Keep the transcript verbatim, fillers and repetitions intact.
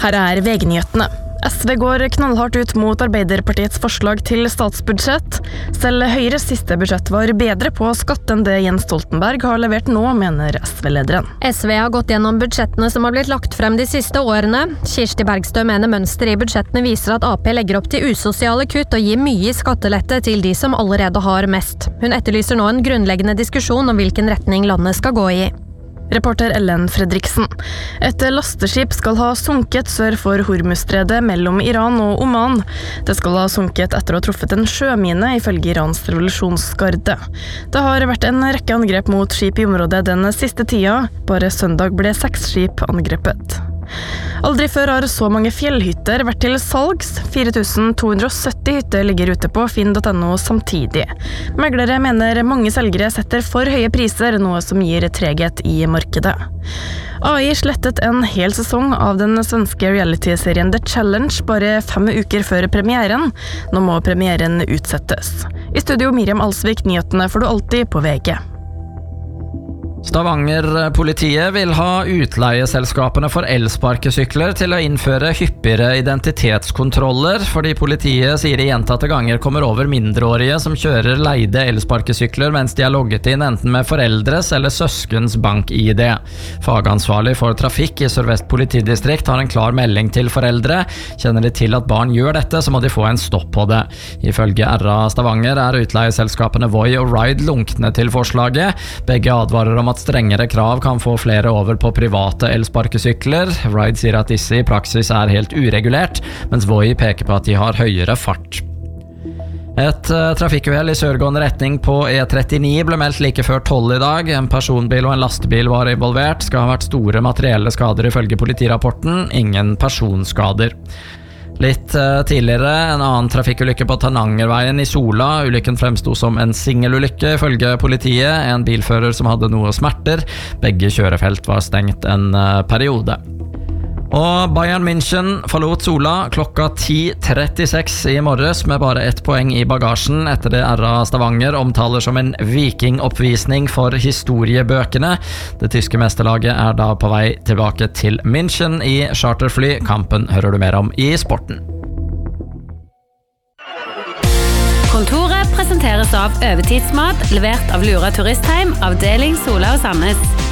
Her er V G-nyhetene. S V går knallhardt ut mot Arbeiderpartiets forslag til statsbudsjett. Selv Høyres siste budsjett var bedre på skatt enn det Jens Stoltenberg har levert nå, mener S V-lederen. S V har gått gjennom budsjettene som har blitt lagt frem de siste årene. Kirsti Bergstø mener mønster i budsjettene viser at Ap legger opp til usosiale kutt og gir mye skattelette til de som allerede har mest. Hun etterlyser nå en grunnleggende diskusjon om hvilken retning landet skal gå i. Reporter Ellen Fredriksen. Et lasteskip skal ha sunket sør for Hormuzstredet mellom Iran og Oman. Det skal ha sunket etter å ha truffet en sjømine, ifølge Irans revolusjonsgarde. Det har vært en rekke angrep mot skip i området den siste tida. Bare søndag ble seks skip angrepet. Aldri før har så mange fjellhytter vært til salgs. fire tusen to hundre og sytti hytter ligger ute på finn punktum no samtidig. Meglere mener mange selgere setter for høye priser, noe som gir treghet i markedet. A I slettet en hel sesong av den svenske reality-serien The Challenge bare fem uker før premieren. Nå må premieren utsettes. I studio Miriam Alsvik, nyhetene får du alltid på V G. Stavanger-politiet vil ha utleieselskapene for elsparkesykler til å innføre hyppigere identitetskontroller, fordi politiet sier i gjentatte ganger kommer over mindreårige som kjører leide elsparkesykler mens de er logget inn enten med foreldres eller søskens bank-I D. Fagansvarlig for trafikk i Sør-Vest politidistrikt har en klar melding til foreldre. Kjenner de til at barn gjør dette, så må de få en stopp på det. Ifølge R A Stavanger er utleieselskapene Voi og Ride lunkne til forslaget. Begge advarer om at strengere krav kan få flere over på private elsparkesykler. Ride sier at disse i praksis er helt uregulert, mens Voi peker på at de har høyere fart. Et uh, trafikkuhell i sørgående retning på E trettini ble meldt like før tolv i dag. En personbil og en lastebil var involvert. Skal ha vært store materielle skader ifølge politirapporten. Ingen personskader. Litt uh, tidligere, en annen trafikkulykke på Tanangerveien i Sola. Ulykken fremsto som en singelulykke ifølge politiet. En bilfører som hadde noe smerter. Begge kjørefelt var stengt en uh, periode. Og Bayern München forlot Sola klokka ti trettiseks i morges med bare ett poeng i bagasjen etter det R A Stavanger omtaler som en vikingoppvisning for historiebøkene. Det tyske mesterlaget er da på vei tilbake til München i charterfly. Kampen hører du mer om i sporten. Kontoret presenteres av Øvetidsmat, levert av Lura Turistheim, avdeling Sola og Sandnes.